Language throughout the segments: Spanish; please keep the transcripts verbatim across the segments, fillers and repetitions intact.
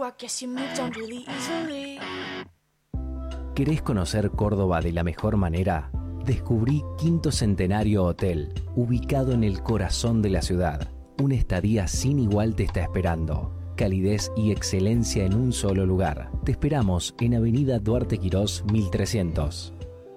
guess you moved on really easily. ¿Querés conocer Córdoba de la mejor manera? Descubrí Quinto Centenario Hotel, ubicado en el corazón de la ciudad. Una estadía sin igual te está esperando. Calidez y excelencia en un solo lugar. Te esperamos en Avenida Duarte Quirós mil trescientos.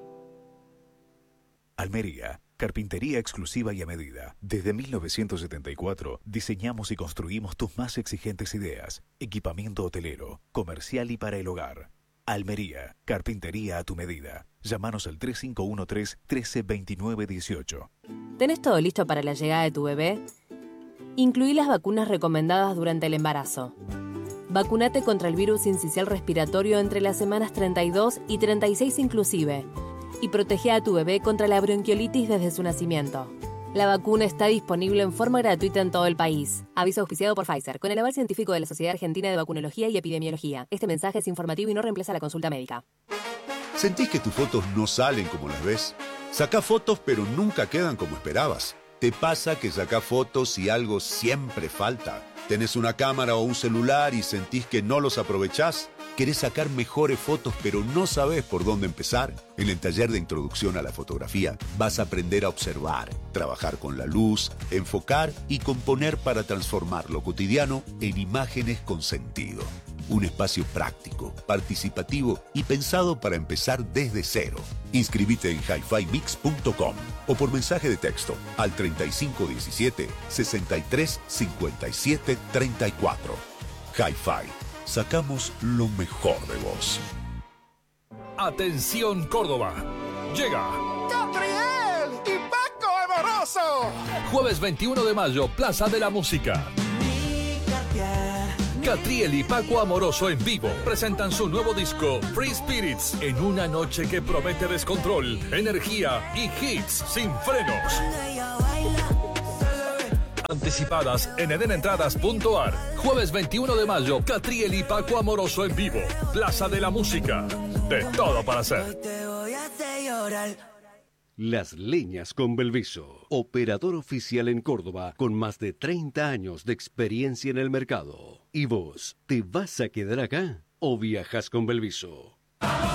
Almería, carpintería exclusiva y a medida. Desde mil novecientos setenta y cuatro diseñamos y construimos tus más exigentes ideas. Equipamiento hotelero, comercial y para el hogar. Almería, carpintería a tu medida. Llámanos al tres cinco uno tres, uno tres dos nueve uno ocho. ¿Tenés todo listo para la llegada de tu bebé? Incluí las vacunas recomendadas durante el embarazo. Vacunate contra el virus sincicial respiratorio entre las semanas treinta y dos y treinta y seis inclusive. Y protege a tu bebé contra la bronquiolitis desde su nacimiento. La vacuna está disponible en forma gratuita en todo el país. Aviso auspiciado por Pfizer, con el aval científico de la Sociedad Argentina de Vacunología y Epidemiología. Este mensaje es informativo y no reemplaza la consulta médica. ¿Sentís que tus fotos no salen como las ves? Sacá fotos pero nunca quedan como esperabas. ¿Te pasa que sacás fotos y algo siempre falta? ¿Tenés una cámara o un celular y sentís que no los aprovechás? ¿Querés sacar mejores fotos pero no sabés por dónde empezar? En el taller de introducción a la fotografía vas a aprender a observar, trabajar con la luz, enfocar y componer para transformar lo cotidiano en imágenes con sentido. Un espacio práctico, participativo y pensado para empezar desde cero. Inscribite en hi fi mix punto com o por mensaje de texto al treinta y cinco diecisiete, sesenta y tres cincuenta y siete treinta y cuatro. Hi-Fi. Sacamos lo mejor de vos. Atención Córdoba. Llega Catriel y Paco Amoroso. Jueves veintiuno de mayo, Plaza de la Música. Catriel y Paco Amoroso en vivo presentan su nuevo disco Free Spirits en una noche que promete descontrol, energía y hits sin frenos. Anticipadas en eden entradas punto a r. Jueves veintiuno de mayo, Catriel y Paco Amoroso en vivo. Plaza de la Música. De todo para hacer. Las Leñas con Belviso, operador oficial en Córdoba con más de treinta años de experiencia en el mercado. ¿Y vos, te vas a quedar acá o viajas con Belviso?